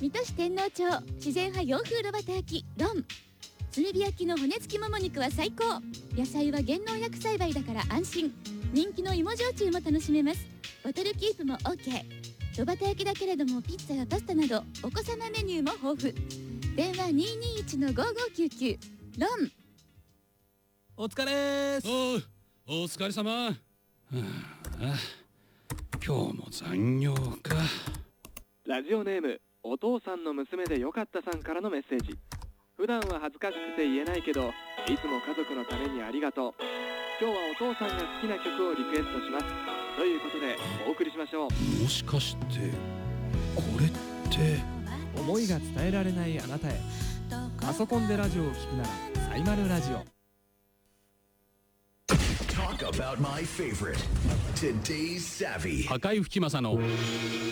水戸市天王町自然派洋風炉端焼きロン。炭火焼きの骨付きもも肉は最高。野菜は減農薬栽培だから安心。人気の芋焼酎も楽しめます。ボトルキープも OK。 炉端焼きだけれどもピッツァやパスタなどお子様メニューも豊富。電話 221-5599 ロン。 お疲れーす。 お疲れ様。今日も残業か。 ラジオネームお父さんの娘でよかったさんからのメッセージ。普段は恥ずかしくて言えないけどいつも家族のためにありがとう。今日はお父さんが好きな曲をリクエストしますということでお送りしましょう。 もしかしてこれって思いが伝えられないあなたへ。パソコンでラジオを聞くならサイマルラジオ。 Talk about my favorite. Today's Savvy. 破壊吹きまさの